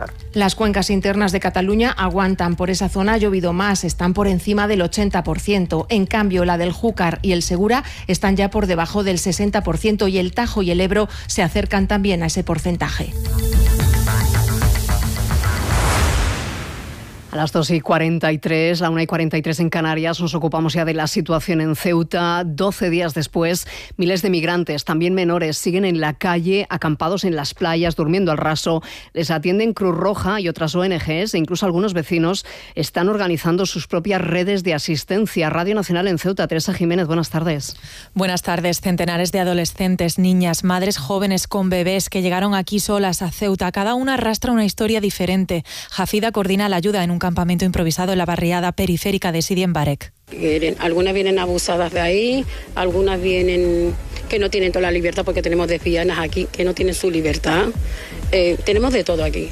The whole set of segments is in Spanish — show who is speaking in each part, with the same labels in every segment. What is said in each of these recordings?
Speaker 1: pasar.
Speaker 2: Las cuencas internas de Cataluña aguantan. Por esa zona ha llovido más, están por encima del 80%. En cambio, la del Júcar y el Segura están ya por debajo del 60% y el Tajo y el Ebro se acercan también a ese porcentaje.
Speaker 3: A las 2:43, la 1:43 en Canarias, nos ocupamos ya de la situación en Ceuta. 12 días después, miles de migrantes, también menores, siguen en la calle, acampados en las playas, durmiendo al raso. Les atienden Cruz Roja y otras ONGs e incluso algunos vecinos están organizando sus propias redes de asistencia. Radio Nacional en Ceuta, Teresa Jiménez, buenas tardes.
Speaker 4: Buenas tardes. Centenares de adolescentes, niñas, madres jóvenes con bebés que llegaron aquí solas a Ceuta. Cada una arrastra una historia diferente. Jafida coordina la ayuda en un campamento improvisado en la barriada periférica de Sidi en Barek.
Speaker 5: Algunas vienen abusadas de ahí, algunas vienen que no tienen toda la libertad porque tenemos lesbianas aquí que no tienen su libertad. Tenemos de todo aquí.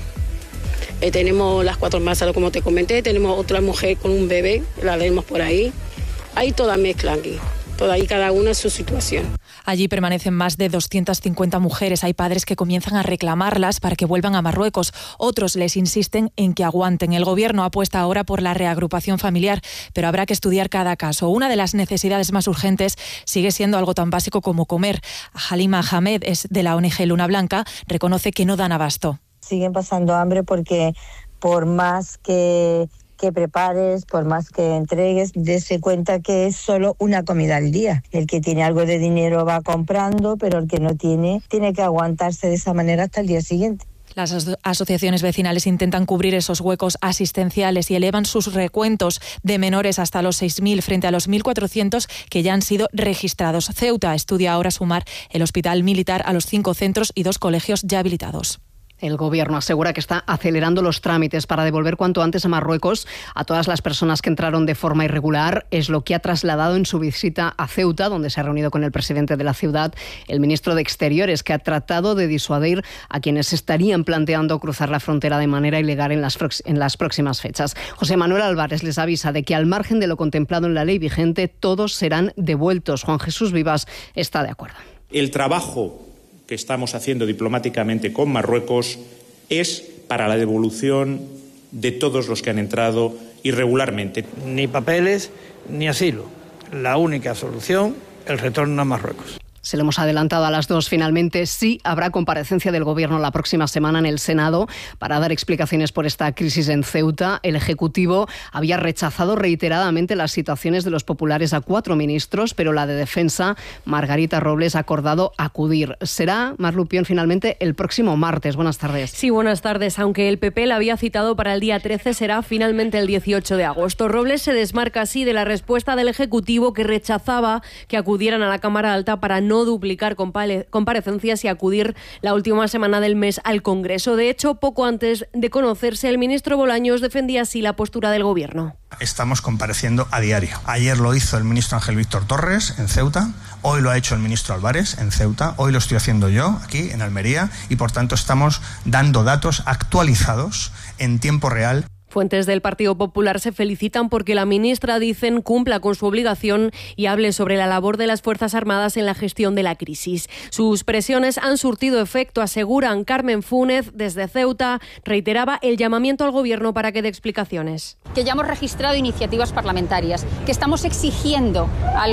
Speaker 5: Tenemos las 4 masas, como te comenté, tenemos otra mujer con un bebé, la leemos por ahí. Hay toda mezcla aquí, toda ahí cada una en su situación.
Speaker 4: Allí permanecen más de 250 mujeres. Hay padres que comienzan a reclamarlas para que vuelvan a Marruecos. Otros les insisten en que aguanten. El gobierno apuesta ahora por la reagrupación familiar, pero habrá que estudiar cada caso. Una de las necesidades más urgentes sigue siendo algo tan básico como comer. Halima Hamed, es de la ONG Luna Blanca, reconoce que no dan abasto.
Speaker 6: Siguen pasando hambre porque por más que prepares, por más que entregues, dése cuenta que es solo una comida al día. El que tiene algo de dinero va comprando, pero el que no tiene que aguantarse de esa manera hasta el día siguiente.
Speaker 4: Las asociaciones vecinales intentan cubrir esos huecos asistenciales y elevan sus recuentos de menores hasta los 6.000 frente a los 1.400 que ya han sido registrados. Ceuta estudia ahora sumar el hospital militar a los 5 centros y 2 colegios ya habilitados.
Speaker 3: El Gobierno asegura que está acelerando los trámites para devolver cuanto antes a Marruecos a todas las personas que entraron de forma irregular. Es lo que ha trasladado en su visita a Ceuta, donde se ha reunido con el presidente de la ciudad, el ministro de Exteriores, que ha tratado de disuadir a quienes estarían planteando cruzar la frontera de manera ilegal en las próximas fechas. José Manuel Álvarez les avisa de que, al margen de lo contemplado en la ley vigente, todos serán devueltos. Juan Jesús Vivas está de acuerdo.
Speaker 7: El trabajo que estamos haciendo diplomáticamente con Marruecos es para la devolución de todos los que han entrado irregularmente.
Speaker 8: Ni papeles ni asilo. La única solución, el retorno a Marruecos.
Speaker 3: Se lo hemos adelantado a las 2. Finalmente, sí habrá comparecencia del Gobierno la próxima semana en el Senado para dar explicaciones por esta crisis en Ceuta. El Ejecutivo había rechazado reiteradamente las citaciones de los populares a 4 ministros, pero la de Defensa, Margarita Robles, ha acordado acudir. Será, Mar Lupión, finalmente el próximo martes. Buenas tardes.
Speaker 9: Sí, buenas tardes. Aunque el PP la había citado para el día 13, será finalmente el 18 de agosto. Robles se desmarca así de la respuesta del Ejecutivo, que rechazaba que acudieran a la Cámara Alta para no duplicar comparecencias y acudir la última semana del mes al Congreso. De hecho, poco antes de conocerse, el ministro Bolaños defendía así la postura del Gobierno.
Speaker 10: Estamos compareciendo a diario. Ayer lo hizo el ministro Ángel Víctor Torres en Ceuta, hoy lo ha hecho el ministro Álvarez en Ceuta, hoy lo estoy haciendo yo aquí en Almería y por tanto estamos dando datos actualizados en tiempo real.
Speaker 9: Fuentes del Partido Popular se felicitan porque la ministra, dicen, cumpla con su obligación y hable sobre la labor de las Fuerzas Armadas en la gestión de la crisis. Sus presiones han surtido efecto, aseguran. Carmen Fúnez, desde Ceuta, reiteraba el llamamiento al Gobierno para que dé explicaciones.
Speaker 11: Que ya hemos registrado iniciativas parlamentarias, que estamos exigiendo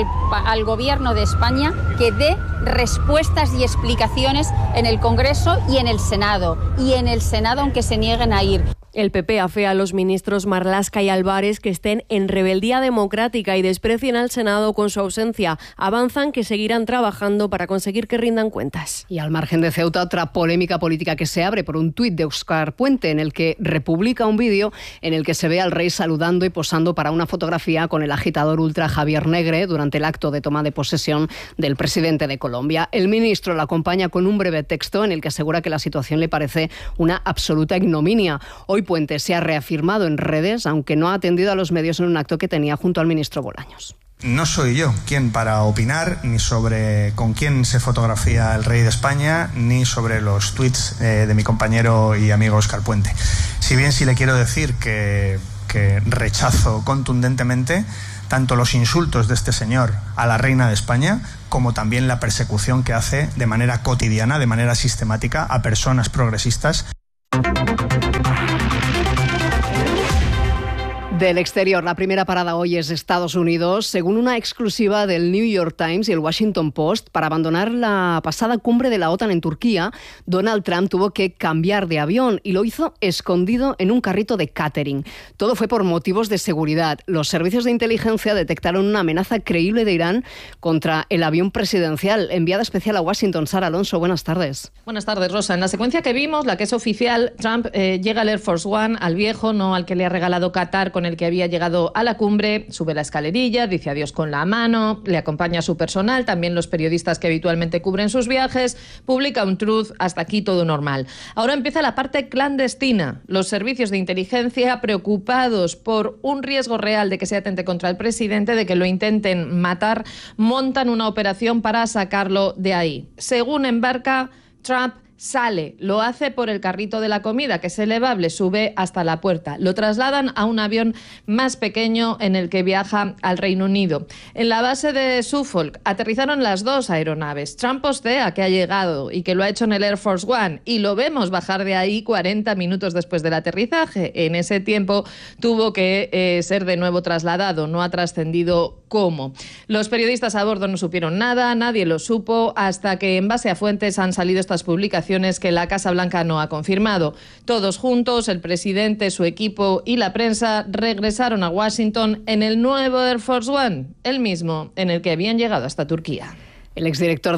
Speaker 11: al Gobierno de España que dé respuestas y explicaciones en el Congreso y en el Senado. Y en el Senado, aunque se nieguen a ir.
Speaker 9: El PP afea a los ministros Marlaska y Álvarez que estén en rebeldía democrática y desprecien al Senado con su ausencia. Avanzan que seguirán trabajando para conseguir que rindan cuentas.
Speaker 3: Y al margen de Ceuta, otra polémica política que se abre por un tuit de Óscar Puente, en el que republica un vídeo en el que se ve al rey saludando y posando para una fotografía con el agitador ultra Javier Negre durante el acto de toma de posesión del presidente de Colombia. El ministro lo acompaña con un breve texto en el que asegura que la situación le parece una absoluta ignominia. Hoy Puente se ha reafirmado en redes, aunque no ha atendido a los medios en un acto que tenía junto al ministro Bolaños.
Speaker 10: No soy yo quien para opinar ni sobre con quién se fotografía el rey de España, ni sobre los tuits de mi compañero y amigo Óscar Puente. Si bien sí le quiero decir que rechazo contundentemente tanto los insultos de este señor a la reina de España, como también la persecución que hace de manera cotidiana, de manera sistemática, a personas progresistas.
Speaker 3: Del exterior, la primera parada hoy es Estados Unidos. Según una exclusiva del New York Times y el Washington Post, para abandonar la pasada cumbre de la OTAN en Turquía, Donald Trump tuvo que cambiar de avión y lo hizo escondido en un carrito de catering. Todo fue por motivos de seguridad. Los servicios de inteligencia detectaron una amenaza creíble de Irán contra el avión presidencial. Enviada especial a Washington, Sara Alonso, buenas tardes.
Speaker 1: Buenas tardes, Rosa. En la secuencia que vimos, la que es oficial, Trump llega al Air Force One, al viejo, no al que le ha regalado Qatar, con el que había llegado a la cumbre, sube la escalerilla, dice adiós con la mano, le acompaña a su personal, también los periodistas que habitualmente cubren sus viajes, publica un truth, hasta aquí todo normal. Ahora empieza la parte clandestina. Los servicios de inteligencia, preocupados por un riesgo real de que se atente contra el presidente, de que lo intenten matar, montan una operación para sacarlo de ahí. Según embarca, Trump sale, lo hace por el carrito de la comida, que es elevable, sube hasta la puerta. Lo trasladan a un avión más pequeño en el que viaja al Reino Unido. En la base de Suffolk aterrizaron las dos aeronaves. Trump postea que ha llegado y que lo ha hecho en el Air Force One y lo vemos bajar de ahí 40 minutos después del aterrizaje. En ese tiempo tuvo que ser de nuevo trasladado, no ha trascendido cómo. Los periodistas a bordo no supieron nada, nadie lo supo, hasta que en base a fuentes han salido estas publicaciones que la Casa Blanca no ha confirmado. Todos juntos, el presidente, su equipo y la prensa, regresaron a Washington en el nuevo Air Force One, el mismo en el que habían llegado hasta Turquía.
Speaker 3: El exdictador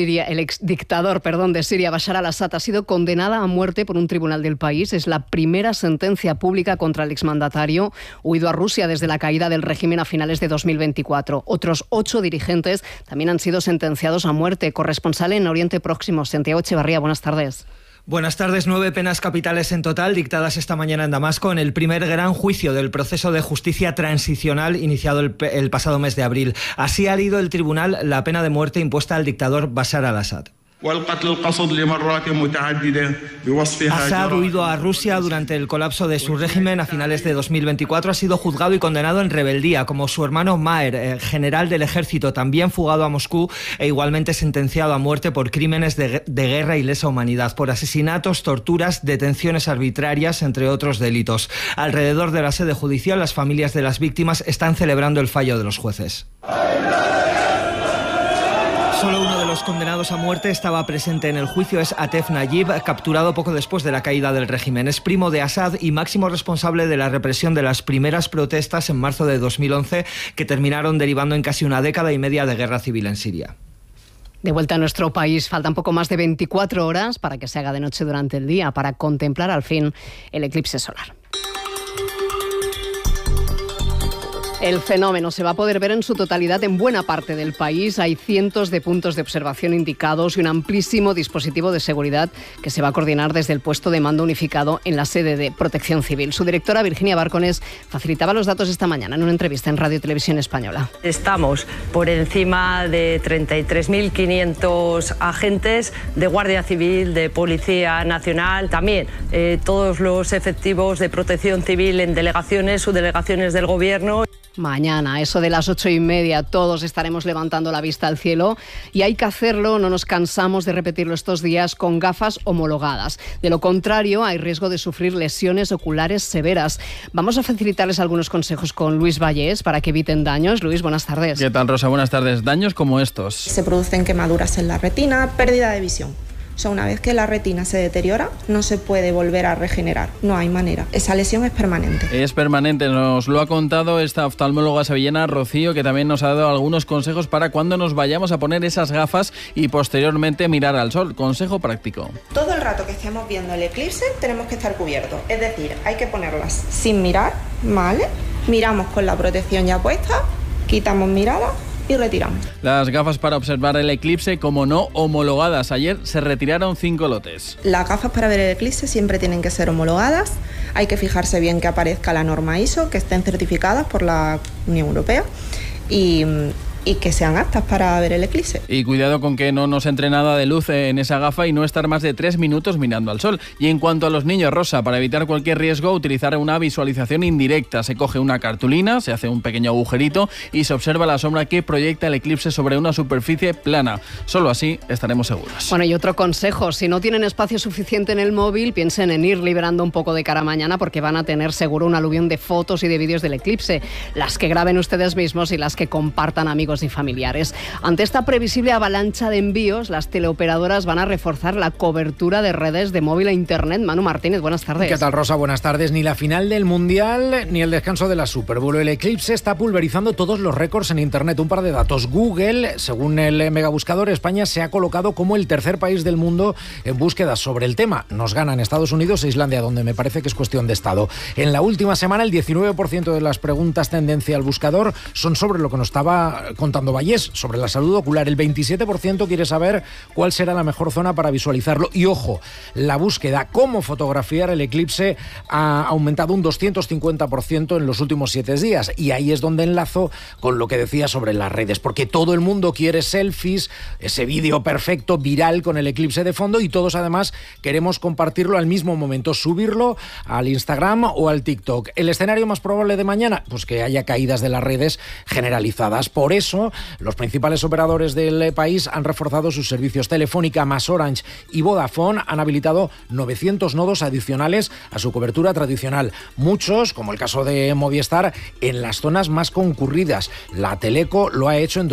Speaker 3: de Siria, Bashar al-Assad, ha sido condenada a muerte por un tribunal del país. Es la primera sentencia pública contra el exmandatario, huido a Rusia desde la caída del régimen a finales de 2024. Otros 8 dirigentes también han sido sentenciados a muerte. Corresponsal en Oriente Próximo, Santiago Echevarría, buenas tardes.
Speaker 12: Buenas tardes. 9 penas capitales en total dictadas esta mañana en Damasco en el primer gran juicio del proceso de justicia transicional iniciado el pasado mes de abril. Así ha leído el tribunal la pena de muerte impuesta al dictador Bashar al-Assad. Assad, huido a Rusia durante el colapso de su régimen a finales de 2024, ha sido juzgado y condenado en rebeldía, como su hermano Maher, general del ejército, también fugado a Moscú e igualmente sentenciado a muerte por crímenes de guerra y lesa humanidad, por asesinatos, torturas, detenciones arbitrarias, entre otros delitos. Alrededor de la sede judicial, las familias de las víctimas están celebrando el fallo de los jueces. Solo uno de los condenados a muerte estaba presente en el juicio, es Atef Nayib, capturado poco después de la caída del régimen. Es primo de Assad y máximo responsable de la represión de las primeras protestas en marzo de 2011, que terminaron derivando en casi una década y media de guerra civil en Siria.
Speaker 3: De vuelta a nuestro país, faltan poco más de 24 horas para que se haga de noche durante el día, para contemplar al fin el eclipse solar. El fenómeno se va a poder ver en su totalidad en buena parte del país. Hay cientos de puntos de observación indicados y un amplísimo dispositivo de seguridad que se va a coordinar desde el puesto de mando unificado en la sede de Protección Civil. Su directora, Virginia Bárcones, facilitaba los datos esta mañana en una entrevista en Radio Televisión Española.
Speaker 13: Estamos por encima de 33.500 agentes de Guardia Civil, de Policía Nacional, también todos los efectivos de Protección Civil en delegaciones, subdelegaciones del Gobierno.
Speaker 3: Mañana, eso de las 8:30, todos estaremos levantando la vista al cielo y hay que hacerlo, no nos cansamos de repetirlo estos días, con gafas homologadas. De lo contrario, hay riesgo de sufrir lesiones oculares severas. Vamos a facilitarles algunos consejos con Luis Vallés para que eviten daños. Luis, buenas tardes.
Speaker 14: ¿Qué tal, Rosa? Buenas tardes. Daños como estos.
Speaker 15: Se producen quemaduras en la retina, pérdida de visión. O sea, una vez que la retina se deteriora, no se puede volver a regenerar. No hay manera. Esa lesión es permanente.
Speaker 14: Es permanente. Nos lo ha contado esta oftalmóloga sevillana, Rocío, que también nos ha dado algunos consejos para cuando nos vayamos a poner esas gafas y posteriormente mirar al sol. Consejo práctico.
Speaker 15: Todo el rato que estemos viendo el eclipse tenemos que estar cubiertos. Es decir, hay que ponerlas sin mirar, ¿vale? Miramos con la protección ya puesta, quitamos mirada y retiramos.
Speaker 14: Las gafas para observar el eclipse, como no, homologadas. Ayer se retiraron 5 lotes.
Speaker 15: Las gafas para ver el eclipse siempre tienen que ser homologadas. Hay que fijarse bien que aparezca la norma ISO, que estén certificadas por la Unión Europea. Y y que sean aptas para ver el eclipse.
Speaker 14: Y cuidado con que no nos entre nada de luz en esa gafa y no estar más de 3 minutos mirando al sol. Y en cuanto a los niños, Rosa, para evitar cualquier riesgo, utilizar una visualización indirecta. Se coge una cartulina, se hace un pequeño agujerito y se observa la sombra que proyecta el eclipse sobre una superficie plana. Solo así estaremos seguros.
Speaker 3: Bueno, y otro consejo, si no tienen espacio suficiente en el móvil, piensen en ir liberando un poco de cara mañana porque van a tener seguro un aluvión de fotos y de vídeos del eclipse, las que graben ustedes mismos y las que compartan amigos y familiares. Ante esta previsible avalancha de envíos, las teleoperadoras van a reforzar la cobertura de redes de móvil e internet. Manu Martínez, buenas tardes.
Speaker 16: ¿Qué tal, Rosa? Buenas tardes. Ni la final del Mundial ni el descanso de la Super Bowl. El eclipse está pulverizando todos los récords en internet. Un par de datos. Google, según el megabuscador, España se ha colocado como el tercer país del mundo en búsquedas sobre el tema. Nos ganan Estados Unidos e Islandia, donde me parece que es cuestión de estado. En la última semana, el 19% de las preguntas tendencia al buscador son sobre lo que nos estaba contando Vallés, sobre la salud ocular. El 27% quiere saber cuál será la mejor zona para visualizarlo. Y ojo, la búsqueda cómo fotografiar el eclipse ha aumentado un 250% en los últimos 7 días. Y ahí es donde enlazo con lo que decía sobre las redes, porque todo el mundo quiere selfies, ese vídeo perfecto, viral, con el eclipse de fondo, y todos además queremos compartirlo al mismo momento, subirlo al Instagram o al TikTok. ¿El escenario más probable de mañana? Pues que haya caídas de las redes generalizadas. Por eso, los principales operadores del país han reforzado sus servicios. Telefónica, más Orange y Vodafone han habilitado 900 nodos adicionales a su cobertura tradicional. Muchos, como el caso de Movistar, en las zonas más concurridas. La Teleco lo ha hecho en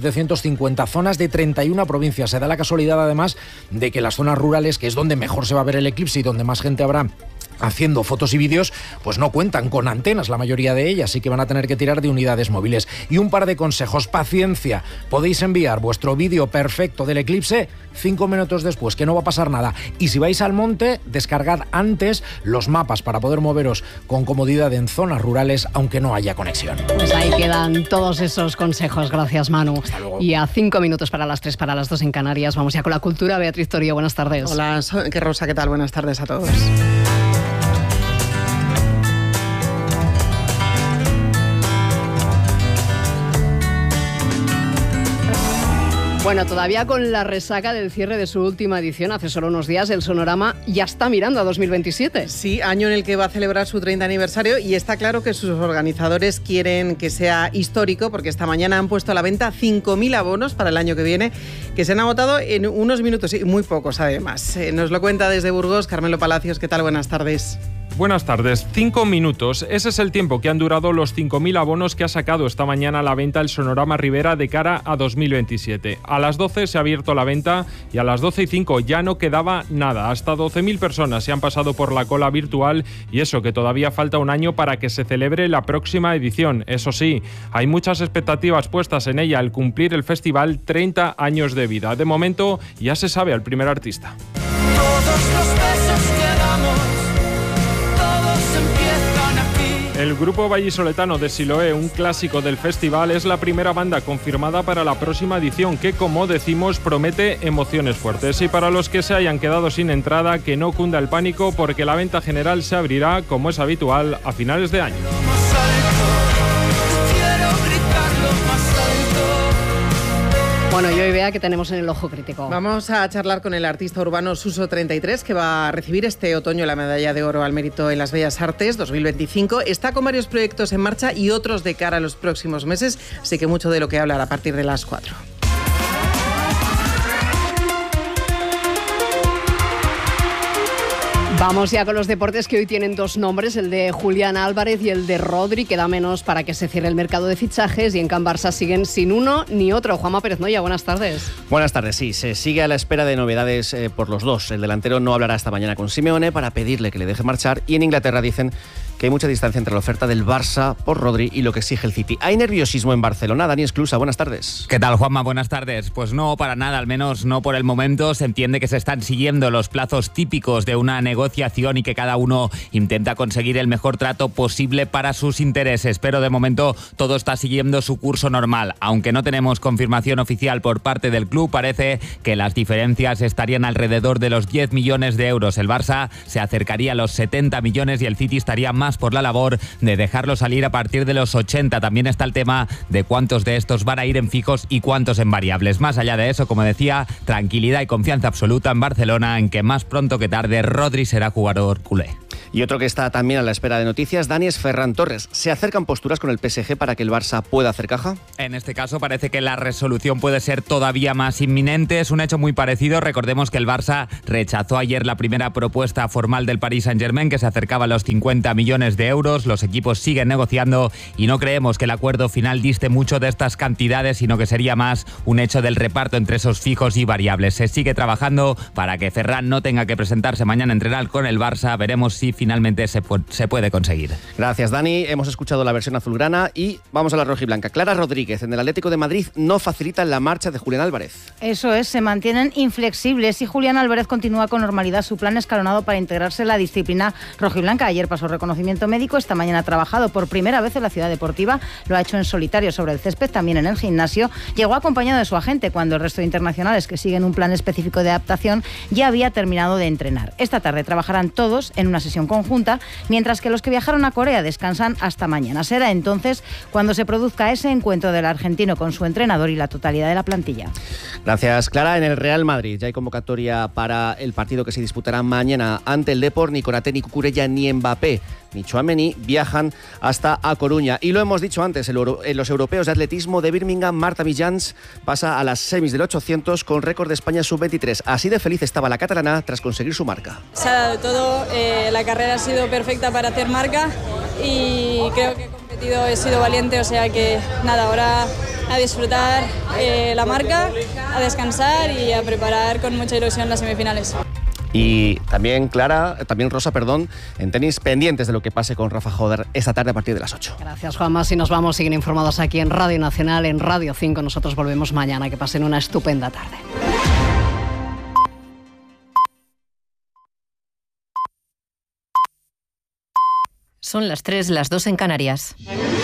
Speaker 16: 2.750 zonas de 31 provincias. Se da la casualidad, además, de que las zonas rurales, que es donde mejor se va a ver el eclipse y donde más gente habrá haciendo fotos y vídeos, pues no cuentan con antenas, la mayoría de ellas, así que van a tener que tirar de unidades móviles. Y un par de consejos: paciencia, podéis enviar vuestro vídeo perfecto del eclipse 5 minutos después, que no va a pasar nada. Y si vais al monte, descargad antes los mapas para poder moveros con comodidad en zonas rurales, aunque no haya conexión.
Speaker 3: Pues ahí quedan todos esos consejos. Gracias, Manu.
Speaker 16: Hasta luego.
Speaker 3: Y a 5 minutos para las 3, para las 2 en Canarias, vamos ya con la cultura. Beatriz Torío, buenas tardes.
Speaker 17: Hola, Rosa, ¿qué tal? Buenas tardes a todos.
Speaker 3: Bueno, todavía con la resaca del cierre de su última edición, hace solo unos días, el Sonorama ya está mirando a 2027.
Speaker 17: Sí, año en el que va a celebrar su 30 aniversario, y está claro que sus organizadores quieren que sea histórico, porque esta mañana han puesto a la venta 5.000 abonos para el año que viene, que se han agotado en unos minutos, y muy pocos además. Nos lo cuenta desde Burgos Carmelo Palacios. ¿Qué tal? Buenas tardes.
Speaker 18: Buenas tardes. 5 minutos. Ese es el tiempo que han durado los 5.000 abonos que ha sacado esta mañana a la venta el Sonorama Ribera de cara a 2027. A las 12 se ha abierto la venta y a las 12:05 ya no quedaba nada. Hasta 12.000 personas se han pasado por la cola virtual, y eso que todavía falta un año para que se celebre la próxima edición. Eso sí, hay muchas expectativas puestas en ella al cumplir el festival 30 años de vida. De momento ya se sabe al primer artista.
Speaker 19: Todos los besos que damos, todos empiezan aquí.
Speaker 18: El grupo vallisoletano de Siloé, un clásico del festival, es la primera banda confirmada para la próxima edición, que, como decimos, promete emociones fuertes. Y para los que se hayan quedado sin entrada, que no cunda el pánico, porque la venta general se abrirá, como es habitual, a finales de año.
Speaker 3: Bueno, y hoy vea que tenemos en el ojo crítico.
Speaker 17: Vamos a charlar con el artista urbano Suso 33, que va a recibir este otoño la medalla de oro al mérito en las Bellas Artes 2025. Está con varios proyectos en marcha y otros de cara a los próximos meses, así que mucho de lo que hablar a partir de las 4.
Speaker 3: Vamos ya con los deportes, que hoy tienen 2 nombres, el de Julián Álvarez y el de Rodri. Queda menos para que se cierre el mercado de fichajes, y en Can Barça siguen sin uno ni otro. Juanma Pérez Noya, buenas tardes.
Speaker 20: Buenas tardes, sí, se sigue a la espera de novedades por los dos. El delantero no hablará esta mañana con Simeone para pedirle que le deje marchar, y en Inglaterra dicen que hay mucha distancia entre la oferta del Barça por Rodri y lo que exige el City. Hay nerviosismo en Barcelona. Dani Esclusa, buenas tardes.
Speaker 21: ¿Qué tal, Juanma? Buenas tardes. Pues no, para nada, al menos no por el momento. Se entiende que se están siguiendo los plazos típicos de una negociación y que cada uno intenta conseguir el mejor trato posible para sus intereses, pero de momento todo está siguiendo su curso normal. Aunque no tenemos confirmación oficial por parte del club, parece que las diferencias estarían alrededor de los 10 millones de euros. El Barça se acercaría a los 70 millones y el City estaría más además por la labor de dejarlo salir a partir de los 80. También está el tema de cuántos de estos van a ir en fijos y cuántos en variables. Más allá de eso, como decía, tranquilidad y confianza absoluta en Barcelona, en que más pronto que tarde Rodri será jugador culé.
Speaker 20: Y otro que está también a la espera de noticias, Dani, es Ferran Torres. ¿Se acercan posturas con el PSG para que el Barça pueda hacer caja?
Speaker 21: En este caso parece que la resolución puede ser todavía más inminente. Es un hecho muy parecido. Recordemos que el Barça rechazó ayer la primera propuesta formal del Paris Saint-Germain, que se acercaba a los 50 millones de euros. Los equipos siguen negociando y no creemos que el acuerdo final diste mucho de estas cantidades, sino que sería más un hecho del reparto entre esos fijos y variables. Se sigue trabajando para que Ferran no tenga que presentarse mañana a entrenar con el Barça. Veremos si finalmente se puede conseguir.
Speaker 20: Gracias, Dani. Hemos escuchado la versión azulgrana y vamos a la rojiblanca. Clara Rodríguez, en el Atlético de Madrid, no facilita la marcha de Julián Álvarez.
Speaker 2: Eso es, se mantienen inflexibles y Julián Álvarez continúa con normalidad su plan escalonado para integrarse en la disciplina rojiblanca. Ayer pasó reconocimiento médico, esta mañana ha trabajado por primera vez en la Ciudad Deportiva, lo ha hecho en solitario sobre el césped, también en el gimnasio. Llegó acompañado de su agente cuando el resto de internacionales que siguen un plan específico de adaptación ya había terminado de entrenar. Esta tarde trabajarán todos en una sesión conjunta, mientras que los que viajaron a Corea descansan hasta mañana. Será entonces cuando se produzca ese encuentro del argentino con su entrenador y la totalidad de la plantilla.
Speaker 20: Gracias, Clara. En el Real Madrid ya hay convocatoria para el partido que se disputará mañana ante el Depor. Ni Konaté, ni Cucurella, ni Mbappé, ni Tchouaméni viajan hasta A Coruña. Y lo hemos dicho antes, en los europeos de atletismo de Birmingham, Marta Millans pasa a las semis del 800 con récord de España sub-23. Así de feliz estaba la catalana tras conseguir su marca.
Speaker 22: Se ha dado todo, la carrera ha sido perfecta para hacer marca y creo que he competido, he sido valiente, o sea que nada, ahora a disfrutar la marca, a descansar y a preparar con mucha ilusión las semifinales.
Speaker 20: Y también Rosa, en tenis, pendientes de lo que pase con Rafa Joder esta tarde a partir de las 8.
Speaker 3: Gracias, Juanma. Si nos vamos, siguen informados aquí en Radio Nacional, en Radio 5. Nosotros volvemos mañana. Que pasen una estupenda tarde.
Speaker 23: Son las 3, las 2 en Canarias.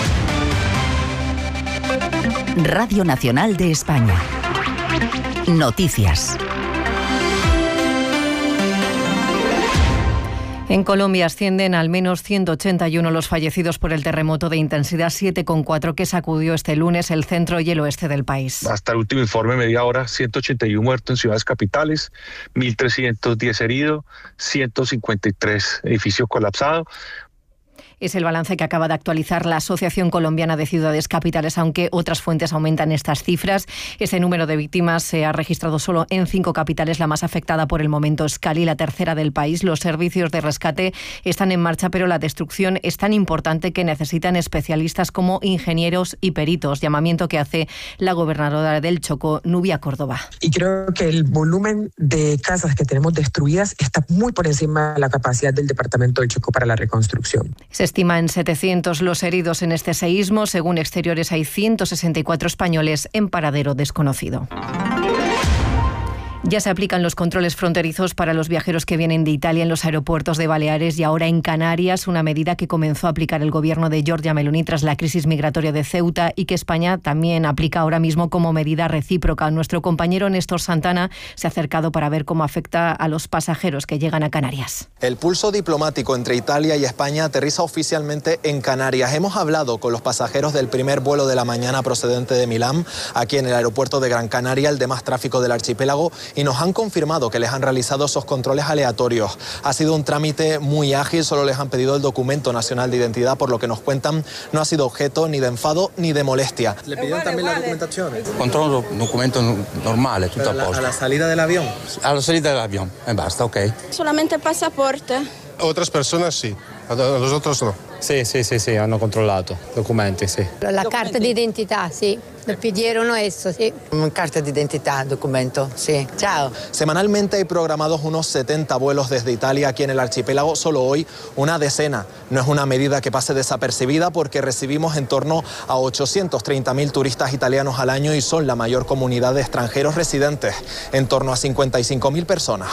Speaker 23: Radio Nacional de España. Noticias. En Colombia ascienden al menos 181 los fallecidos por el terremoto de intensidad 7,4 que sacudió este lunes el centro y el oeste del país.
Speaker 24: Hasta el último informe, media hora, 181 muertos en ciudades capitales, 1.310 heridos, 153 edificios colapsados.
Speaker 23: Es el balance que acaba de actualizar la Asociación Colombiana de Ciudades Capitales, aunque otras fuentes aumentan estas cifras. Ese número de víctimas se ha registrado solo en 5 capitales, la más afectada por el momento es Cali, la tercera del país. Los servicios de rescate están en marcha, pero la destrucción es tan importante que necesitan especialistas como ingenieros y peritos, llamamiento que hace la gobernadora del Chocó, Nubia Córdoba.
Speaker 25: Y creo que el volumen de casas que tenemos destruidas está muy por encima de la capacidad del departamento del Chocó para la reconstrucción.
Speaker 23: Se estima en 700 los heridos en este seísmo. Según Exteriores, hay 164 españoles en paradero desconocido. Ya se aplican los controles fronterizos para los viajeros que vienen de Italia en los aeropuertos de Baleares y ahora en Canarias, una medida que comenzó a aplicar el gobierno de Giorgia Meloni tras la crisis migratoria de Ceuta y que España también aplica ahora mismo como medida recíproca. Nuestro compañero Néstor Santana se ha acercado para ver cómo afecta a los pasajeros que llegan a Canarias.
Speaker 26: El pulso diplomático entre Italia y España aterriza oficialmente en Canarias. Hemos hablado con los pasajeros del primer vuelo de la mañana procedente de Milán, aquí en el aeropuerto de Gran Canaria, el de más tráfico del archipiélago, y nos han confirmado que les han realizado esos controles aleatorios. Ha sido un trámite muy ágil, solo les han pedido el documento nacional de identidad, por lo que nos cuentan no ha sido objeto ni de enfado ni de molestia. ¿Le pidieron también la documentación?
Speaker 27: Controllo documento normale, tutto a posto.
Speaker 26: ¿A la salida del avión?
Speaker 27: A la salida del avión, basta, ok.
Speaker 28: Solamente pasaporte.
Speaker 29: Otras personas sí, a los otros no.
Speaker 27: Sì, hanno controllato, documenti, sì.
Speaker 30: La carta di identità, sì, le pidieron eso, sì. Carta di identità, documento, sí. Ciao.
Speaker 26: Semanalmente hay programados unos 70 vuelos desde Italia aquí en el archipiélago, solo hoy una decena. No es una medida que pase desapercibida porque recibimos en torno a 830.000 turistas italianos al año y son la mayor comunidad de extranjeros residentes, en torno a 55.000 personas.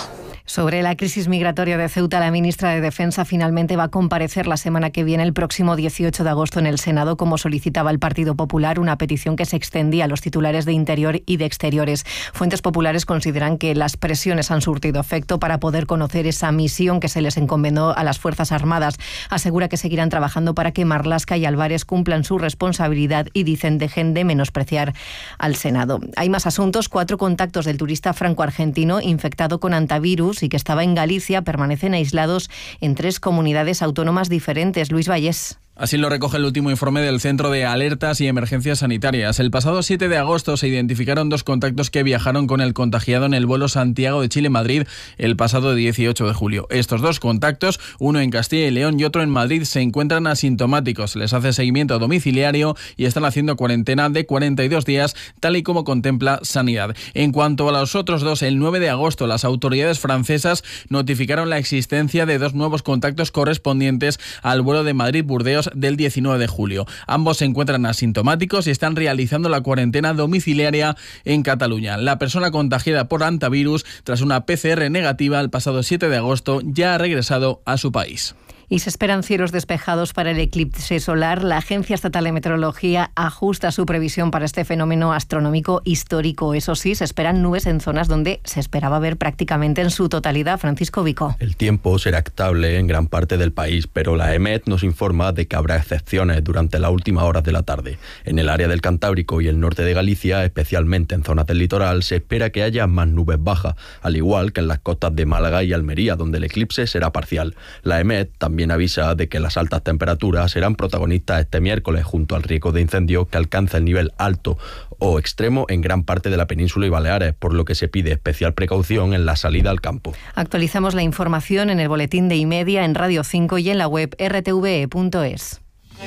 Speaker 23: Sobre la crisis migratoria de Ceuta, la ministra de Defensa finalmente va a comparecer la semana que viene, el próximo 18 de agosto, en el Senado, como solicitaba el Partido Popular, una petición que se extendía a los titulares de Interior y de Exteriores. Fuentes populares consideran que las presiones han surtido efecto para poder conocer esa misión que se les encomendó a las Fuerzas Armadas. Asegura que seguirán trabajando para que Marlaska y Álvarez cumplan su responsabilidad y dicen dejen de menospreciar al Senado. Hay más asuntos. 4 contactos del turista franco-argentino infectado con hantavirus y que estaba en Galicia permanecen aislados en 3 comunidades autónomas diferentes. Luis Vallés.
Speaker 14: Así lo recoge el último informe del Centro de Alertas y Emergencias Sanitarias. El pasado 7 de agosto se identificaron 2 contactos que viajaron con el contagiado en el vuelo Santiago de Chile-Madrid el pasado 18 de julio. Estos 2 contactos, uno en Castilla y León y otro en Madrid, se encuentran asintomáticos. Les hace seguimiento domiciliario y están haciendo cuarentena de 42 días, tal y como contempla Sanidad. En cuanto a los otros 2, el 9 de agosto las autoridades francesas notificaron la existencia de 2 nuevos contactos correspondientes al vuelo de Madrid-Burdeos del 19 de julio. Ambos se encuentran asintomáticos y están realizando la cuarentena domiciliaria en Cataluña. La persona contagiada por hantavirus, tras una PCR negativa el pasado 7 de agosto, ya ha regresado a su país.
Speaker 23: Y se esperan cielos despejados para el eclipse solar. La Agencia Estatal de Meteorología ajusta su previsión para este fenómeno astronómico histórico. Eso sí, se esperan nubes en zonas donde se esperaba ver prácticamente en su totalidad. Francisco Vico.
Speaker 1: El tiempo será estable en gran parte del país, pero la EMET nos informa de que habrá excepciones durante las últimas horas de la tarde. En el área del Cantábrico y el norte de Galicia, especialmente en zonas del litoral, se espera que haya más nubes bajas, al igual que en las costas de Málaga y Almería, donde el eclipse será parcial. La EMET también avisa de que las altas temperaturas serán protagonistas este miércoles junto al riesgo de incendio que alcanza el nivel alto o extremo en gran parte de la península y Baleares, por lo que se pide especial precaución en la salida al campo.
Speaker 23: Actualizamos la información en el boletín de Y-Media, en Radio 5 y en la web rtve.es.